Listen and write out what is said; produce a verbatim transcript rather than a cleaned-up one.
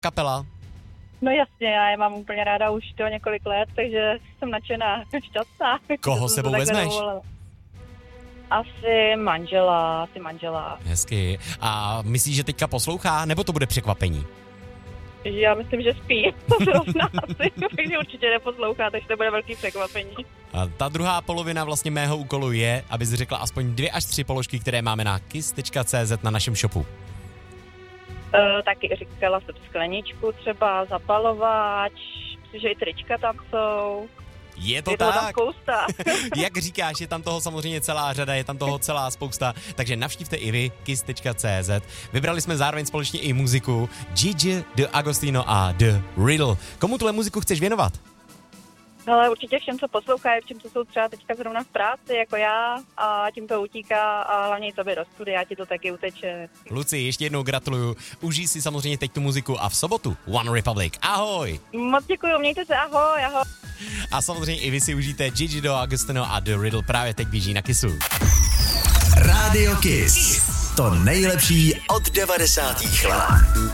kapela? No jasně, já je mám úplně ráda už to několik let, takže jsem nadšená, šťastná. Koho s sebou vezmeš? Dovolila. Asi manžela, asi manžela. Hezky. A myslíš, že teďka poslouchá, nebo to bude překvapení? Já myslím, že spí, to zrovna asi, takže určitě neposlouchá, takže to bude velký překvapení. A ta druhá polovina vlastně mého úkolu je, abys řekla aspoň dvě až tři položky, které máme na kiss tečka cé zet na našem shopu. Uh, taky říkala jsem skleničku třeba, zapalovač, že i trička tam jsou. Je to je tak. Tam spousta. Jak říkáš, je tam toho samozřejmě celá řada, je tam toho celá spousta, takže navštívte i vy kiss tečka cé zet. Vybrali jsme zároveň společně i muziku Gigi D'Agostino a The Riddle. Komu tuhle muziku chceš věnovat? Ale určitě všem, co poslouchají, všem, co jsou třeba teďka zrovna v práci, jako já, a tím to utíká a hlavně i tobě do studia, ti to taky uteče. Luci, ještě jednou gratuluju. Užij si samozřejmě teď tu muziku a v sobotu One Republic. Ahoj! Moc děkuju, mějte se, ahoj, ahoj. A samozřejmě i vy si užijte Gigi D'Agostino a The Riddle právě teď běží na Kissu. Rádio Kiss. To nejlepší od devadesátých let.